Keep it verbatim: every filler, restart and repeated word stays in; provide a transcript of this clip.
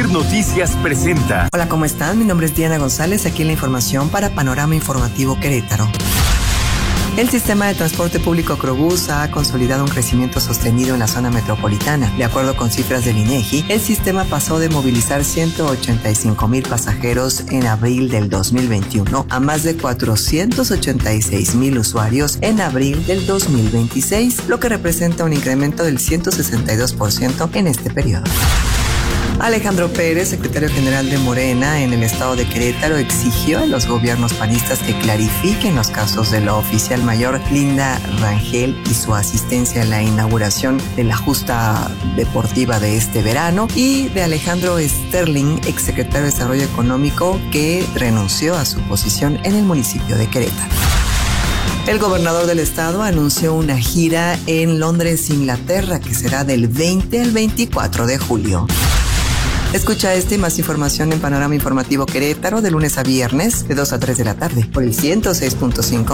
Asir Noticias presenta. Hola, ¿cómo están? Mi nombre es Diana González, aquí en la información para Panorama Informativo Querétaro. El sistema de transporte público Crobús ha consolidado un crecimiento sostenido en la zona metropolitana. De acuerdo con cifras del INEGI, el sistema pasó de movilizar ciento ochenta y cinco mil pasajeros en abril del dos mil veintiuno a más de cuatrocientos ochenta y seis mil usuarios en abril del dos mil veintiséis, lo que representa un incremento del ciento sesenta y dos por ciento en este periodo. Alejandro Pérez, secretario general de Morena en el estado de Querétaro, exigió a los gobiernos panistas que clarifiquen los casos de la oficial mayor Linda Rangel y su asistencia en la inauguración de la justa deportiva de este verano, y de Alejandro Sterling, exsecretario de Desarrollo Económico, que renunció a su posición en el municipio de Querétaro. El gobernador del estado anunció una gira en Londres, Inglaterra, que será del veinte al veinticuatro de julio. Escucha esta y más información en Panorama Informativo Querétaro de lunes a viernes de dos a tres de la tarde por el ciento seis punto cinco.